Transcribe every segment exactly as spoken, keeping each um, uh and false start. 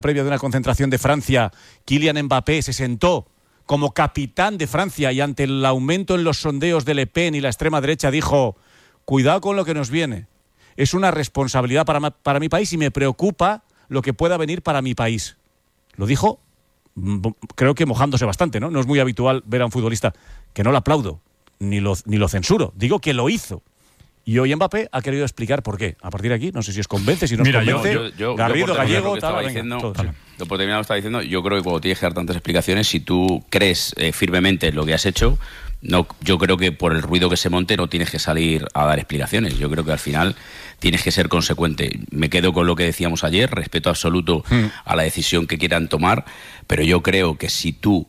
previa de una concentración de Francia, Kylian Mbappé se sentó como capitán de Francia y ante el aumento en los sondeos de Le Pen y la extrema derecha dijo: cuidado con lo que nos viene, es una responsabilidad para, para mi país y me preocupa lo que pueda venir para mi país. Lo dijo, creo que mojándose bastante, ¿no? No es muy habitual ver a un futbolista, que no lo aplaudo, ni lo, ni lo censuro, digo que lo hizo. Y hoy Mbappé ha querido explicar por qué. A partir de aquí, no sé si os convence, si no os Mira, convence. Yo, yo, yo, Garrido, yo Gallego, tal, venga, diciendo, todos. Yo por terminar lo estaba diciendo, yo creo que cuando tienes que dar tantas explicaciones, si tú crees eh, firmemente en lo que has hecho, no, yo creo que por el ruido que se monte no tienes que salir a dar explicaciones. Yo creo que al final tienes que ser consecuente. Me quedo con lo que decíamos ayer, respeto absoluto hmm. a la decisión que quieran tomar, pero yo creo que si tú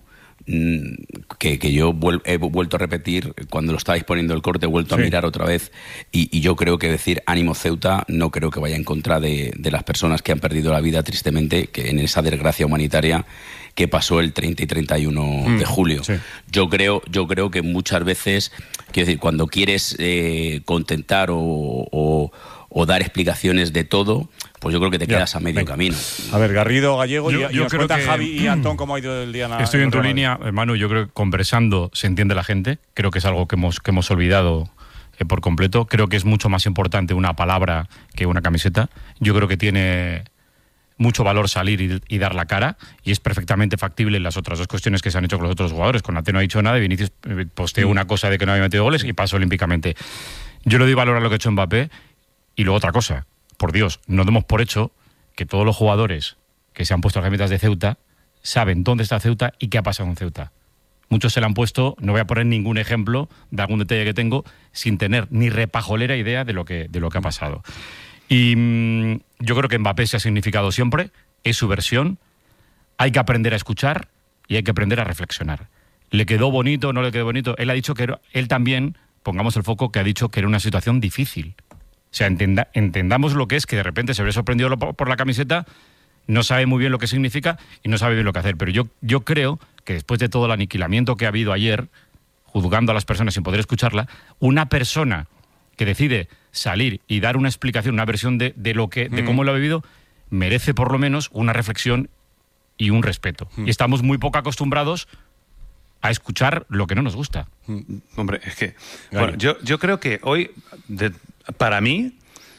Que, que yo vuel, he vuelto a repetir cuando lo estáis poniendo el corte, he vuelto sí. a mirar otra vez y, y yo creo que decir ánimo Ceuta no creo que vaya en contra de, de las personas que han perdido la vida tristemente que en esa desgracia humanitaria que pasó el treinta y treinta y uno mm, de julio. Sí. Yo creo yo creo que muchas veces, quiero decir, cuando quieres eh, contentar o, o, o dar explicaciones de todo, pues yo creo que te quedas ya, a medio venga. camino. A ver, Garrido, Gallego, yo, y, yo y os cuentan que, Javi y Antón cómo ha ido el día. Estoy en, en tu línea, Manu, yo creo que conversando se entiende la gente, creo que es algo que hemos, que hemos olvidado eh, por completo, creo que es mucho más importante una palabra que una camiseta, yo creo que tiene mucho valor salir y, y dar la cara, y es perfectamente factible en las otras dos cuestiones que se han hecho con los otros jugadores. Con Ate no ha dicho nada y Vinicius posteó mm. una cosa de que no había metido goles y pasó olímpicamente. Yo le doy valor a lo que ha hecho Mbappé y luego otra cosa, por Dios, no demos por hecho que todos los jugadores que se han puesto las camisetas de Ceuta saben dónde está Ceuta y qué ha pasado en Ceuta. Muchos se la han puesto, no voy a poner ningún ejemplo de algún detalle que tengo, sin tener ni repajolera idea de lo que, de lo que ha pasado. Y mmm, yo creo que Mbappé se ha significado siempre, es su versión, hay que aprender a escuchar y hay que aprender a reflexionar. ¿Le quedó bonito, no le quedó bonito? Él ha dicho que era, él también, pongamos el foco, que ha dicho que era una situación difícil. O sea, entenda, entendamos lo que es que de repente se ve sorprendido por la camiseta, no sabe muy bien lo que significa y no sabe bien lo que hacer. Pero yo, yo creo que después de todo el aniquilamiento que ha habido ayer, juzgando a las personas sin poder escucharla, una persona que decide salir y dar una explicación, una versión de, de, lo que, de cómo lo ha vivido, merece por lo menos una reflexión y un respeto. Mm. Y estamos muy poco acostumbrados a escuchar lo que no nos gusta. Hombre, es que bueno, yo, yo creo que hoy, de, para mí,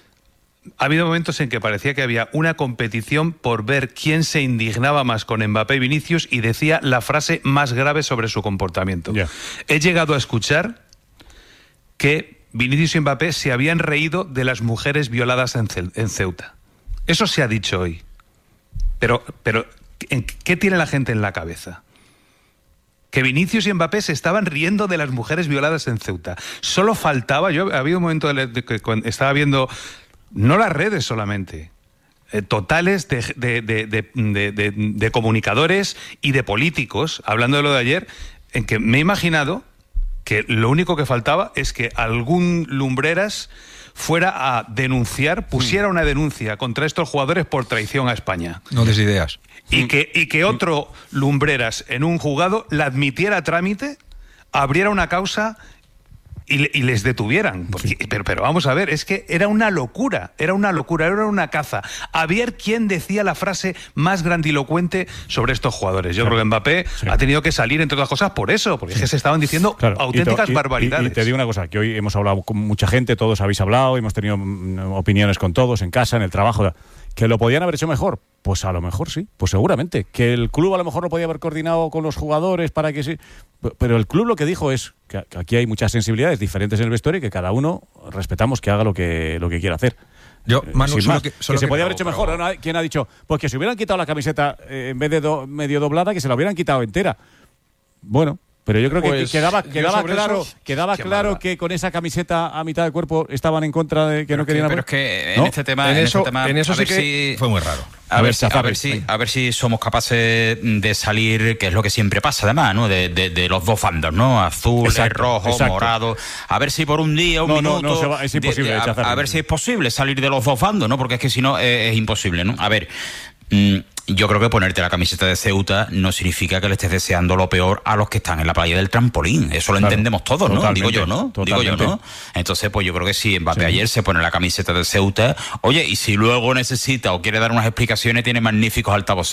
ha habido momentos en que parecía que había una competición por ver quién se indignaba más con Mbappé y Vinicius y decía la frase más grave sobre su comportamiento. Yeah. He llegado a escuchar que Vinicius y Mbappé se habían reído de las mujeres violadas en, Ce- en Ceuta. Eso se ha dicho hoy. Pero, pero ¿qué tiene la gente en la cabeza? Que Vinicius y Mbappé se estaban riendo de las mujeres violadas en Ceuta. Solo faltaba, yo había un momento de que estaba viendo, no las redes solamente, eh, totales de, de, de, de, de, de, de comunicadores y de políticos, hablando de lo de ayer, en que me he imaginado que lo único que faltaba es que algún Lumbreras fuera a denunciar, pusiera una denuncia contra estos jugadores por traición a España. No des ideas. Y que, y que otro Lumbreras en un juzgado la admitiera a trámite, abriera una causa y, y les detuvieran. Porque, sí. pero, pero vamos a ver, es que era una locura, era una locura, era una caza. A ver quién decía la frase más grandilocuente sobre estos jugadores. Yo claro. creo que Mbappé sí. ha tenido que salir, entre otras cosas, por eso, porque sí. es que se estaban diciendo claro. auténticas y te, barbaridades. Y, y te digo una cosa, que hoy hemos hablado con mucha gente, todos habéis hablado, hemos tenido opiniones con todos, en casa, en el trabajo. ¿Que lo podían haber hecho mejor? Pues a lo mejor sí, pues seguramente. Que el club a lo mejor lo podía haber coordinado con los jugadores para que sí. Pero el club lo que dijo es que aquí hay muchas sensibilidades diferentes en el vestuario y que cada uno respetamos que haga lo que, lo que quiera hacer. Yo, Manu, Sin solo más, que, que solo se que podía no, haber hecho pero... mejor. ¿Quién ha dicho? Pues que si hubieran quitado la camiseta eh, en vez de do, medio doblada, que se la hubieran quitado entera. Bueno, pero yo creo que pues, quedaba, quedaba claro, eso, quedaba claro que con esa camiseta a mitad del cuerpo estaban en contra de que pero no querían que, haber. Pero es que en ¿no? este tema, en, en eso, este tema, en eso sí que si, fue muy raro. A, a ver, si, a ver si, a ver si somos capaces de salir, que es lo que siempre pasa, además, ¿no? De, de, de los dos bandos, ¿no? Azules, rojos, morados. A ver si por un día, un no, minuto, no, no va, es imposible. De, de, a, a ver si es posible salir de los dos bandos, ¿no? Porque es que si no es, es imposible, ¿no? A ver. Mmm, yo creo que ponerte la camiseta de Ceuta no significa que le estés deseando lo peor a los que están en la playa del trampolín. Eso lo claro, entendemos todos, ¿no? Digo yo, ¿no? Digo yo, ¿no? Entonces, pues yo creo que si Mbappé sí. ayer se pone la camiseta de Ceuta, oye, y si luego necesita o quiere dar unas explicaciones, tiene magníficos altavoces